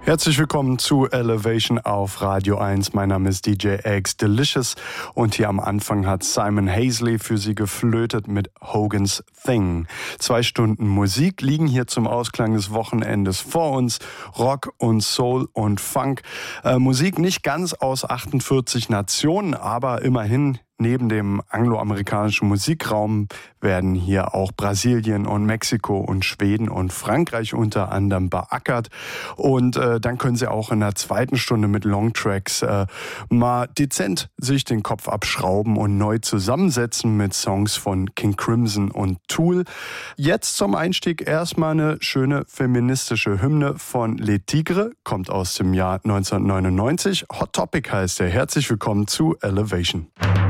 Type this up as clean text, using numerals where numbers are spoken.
Herzlich willkommen zu Elevation auf Radio 1. Mein Name ist DJ X Delicious und hier am Anfang hat Simon Hazley für Sie geflötet mit Hogan's Thing. 2 Stunden Musik liegen hier zum Ausklang des Wochenendes vor uns. Rock und Soul und Funk. Musik nicht ganz aus 48 Nationen, aber immerhin. Neben dem angloamerikanischen Musikraum werden hier auch Brasilien und Mexiko und Schweden und Frankreich unter anderem beackert. Und dann können Sie auch in der zweiten Stunde mit Longtracks mal dezent sich den Kopf abschrauben und neu zusammensetzen mit Songs von King Crimson und Tool. Jetzt zum Einstieg erstmal eine schöne feministische Hymne von Les Tigres, kommt aus dem Jahr 1999. Hot Topic heißt er. Herzlich willkommen zu Elevation.